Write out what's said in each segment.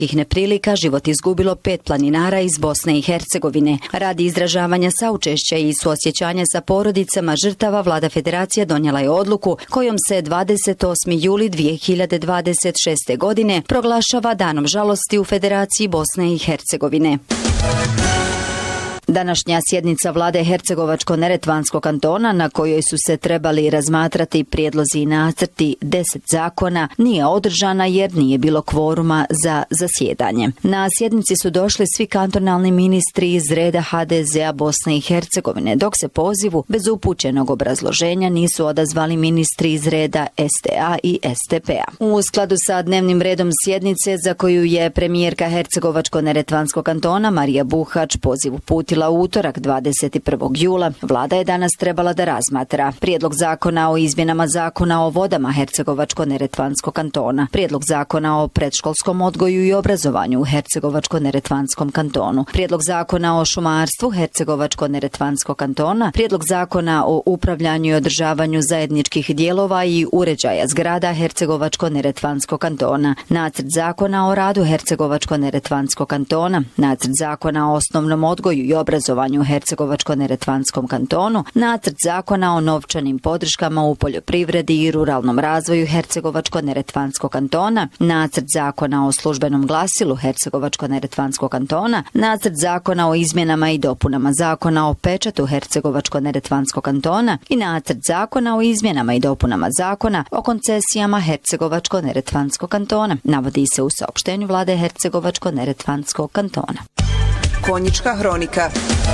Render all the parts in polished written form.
ih neprilika život izgubilo 5 planinara iz Bosne i Hercegovine. Radi izražavanja saučešća i suosjećanja sa porodicama žrtava, vlada federacije donijela je odluku kojom se 28. juli 2026. godine proglašava danom žalosti u Federaciji Bosne i Hercegovine. Današnja sjednica vlade Hercegovačko-neretvanskog kantona, na kojoj su se trebali razmatrati prijedlozi i nacrti 10 zakona, nije održana jer nije bilo kvoruma za zasjedanje. Na sjednici su došli svi kantonalni ministri iz reda HDZ-a Bosne i Hercegovine, dok se pozivu bez upućenog obrazloženja nisu odazvali ministri iz reda STA i STP-a. U skladu sa dnevnim redom sjednice, za koju je premijerka Hercegovačko-neretvanskog kantona Marija Buhač poziv uputila u utorak 21. jula, vlada je danas trebala da razmatra prijedlog zakona o izmjenama zakona o vodama Hercegovačko-neretvanskog kantona, prijedlog zakona o predškolskom odgoju i obrazovanju u Hercegovačko-neretvanskom kantonu, prijedlog zakona o šumarstvu Hercegovačko-neretvanskog kantona, prijedlog zakona o upravljanju i održavanju zajedničkih dijelova i uređaja zgrada Hercegovačko-neretvanskog kantona, nacrt zakona o radu Hercegovačko-neretvanskog kantona, nacrt zakona o osnovnom odgoju i obrazovanju u Hercegovačko-neretvanskom kantonu, nacrt zakona o novčanim podrškama u poljoprivredi i ruralnom razvoju Hercegovačko-neretvanskog kantona, nacrt zakona o službenom glasilu Hercegovačko-neretvanskog kantona, nacrt zakona o izmjenama i dopunama zakona o pečatu Hercegovačko-neretvanskog kantona i nacrt zakona o izmjenama i dopunama zakona o koncesijama Hercegovačko-neretvanskog kantona, navodi se u saopštenju vlade Hercegovačko-neretvanskog kantona. Konjička hronika.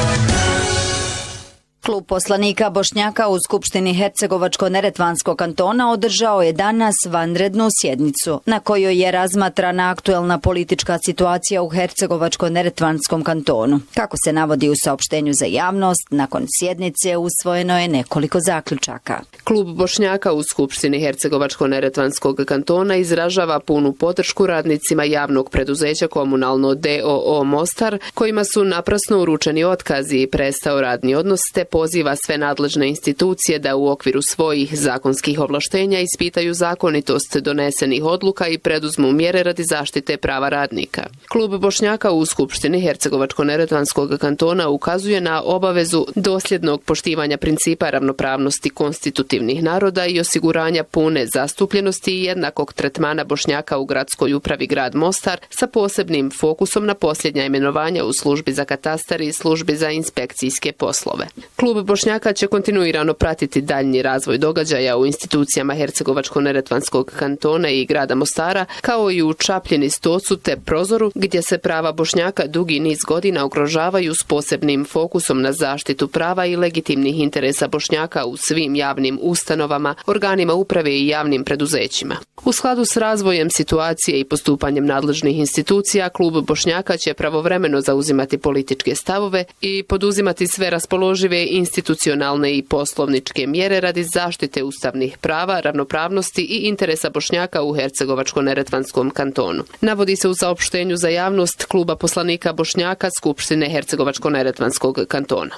Klub poslanika Bošnjaka u Skupštini Hercegovačko-neretvanskog kantona održao je danas vanrednu sjednicu, na kojoj je razmatrana aktuelna politička situacija u Hercegovačko-neretvanskom kantonu. Kako se navodi u saopštenju za javnost, nakon sjednice usvojeno je nekoliko zaključaka. Klub Bošnjaka u Skupštini Hercegovačko-neretvanskog kantona izražava punu podršku radnicima javnog preduzeća Komunalno d.o.o. Mostar, kojima su naprasno uručeni otkazi i prestao radni odnos, te poziva sve nadležne institucije da u okviru svojih zakonskih ovlaštenja ispitaju zakonitost donesenih odluka i preduzmu mjere radi zaštite prava radnika. Klub Bošnjaka u Skupštini Hercegovačko-neretvanskog kantona ukazuje na obavezu dosljednog poštivanja principa ravnopravnosti konstitutivnih naroda i osiguranja pune zastupljenosti i jednakog tretmana Bošnjaka u gradskoj upravi grad Mostar sa posebnim fokusom na posljednja imenovanja u službi za katastar i službi za inspekcijske poslove. Klub Bošnjaka će kontinuirano pratiti daljnji razvoj događaja u institucijama Hercegovačko-neretvanskog kantona i grada Mostara, kao i u Čapljini, Stocu te Prozoru, gdje se prava Bošnjaka dugi niz godina ugrožavaju s posebnim fokusom na zaštitu prava i legitimnih interesa Bošnjaka u svim javnim ustanovama, organima uprave i javnim preduzećima. U skladu s razvojem situacije i postupanjem nadležnih institucija, Klub Bošnjaka će pravovremeno zauzimati političke stavove i poduzimati sve raspoložive institucionalne i poslovničke mjere radi zaštite ustavnih prava, ravnopravnosti i interesa Bošnjaka u Hercegovačko-neretvanskom kantonu. Navodi se u saopštenju za javnost Kluba poslanika Bošnjaka Skupštine Hercegovačko-neretvanskog kantona.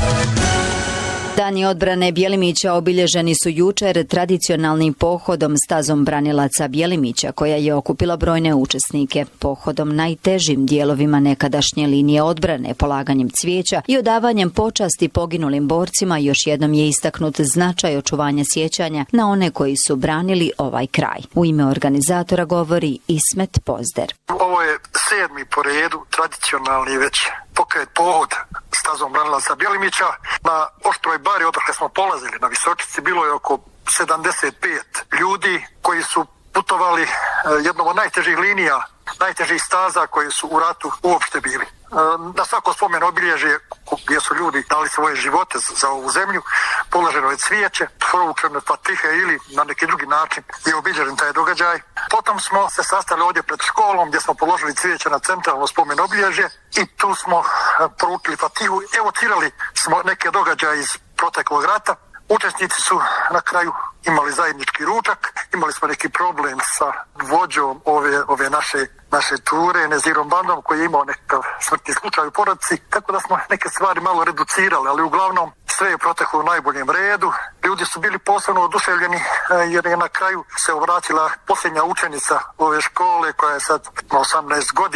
Dani odbrane Bjelimića obilježeni su jučer tradicionalnim pohodom stazom branilaca Bjelimića, koja je okupila brojne učesnike. Pohodom najtežim dijelovima nekadašnje linije odbrane, polaganjem cvijeća i odavanjem počasti poginulim borcima još jednom je istaknut značaj očuvanja sjećanja na one koji su branili ovaj kraj. U ime organizatora govori Ismet Pozder. Ovo je 7. po redu tradicionalni već pokret pohod stazom branilaca Bjelimića. Na Oštroj bari, odakle smo polazili na Visočici, bilo je oko 75 ljudi koji su putovali jednom od najtežih linija, najtežih staza koje su u ratu uopšte bili. Na svako spomen obilježje gdje su ljudi dali svoje živote za ovu zemlju, položeno je cvijeće, provučene fatihe ili na neki drugi način je obilježen taj događaj. Potom smo se sastali ovdje pred školom gdje smo položili cvijeće na centralno spomen obilježje i tu smo proučili fatihu, evocirali smo neke događaje iz proteklog rata. Učesnici su na kraju imali zajednički ručak, imali smo neki problem sa vođom ove naše ture, Nezirom Bandom, koji je imao nekakav smrtni slučaj u porodici, tako da smo neke stvari malo reducirali, ali uglavnom sve je proteklo u najboljem redu. Ljudi su bili posebno oduševljeni jer je na kraju se obratila posljednja učenica ove škole koja je sad 18 godina.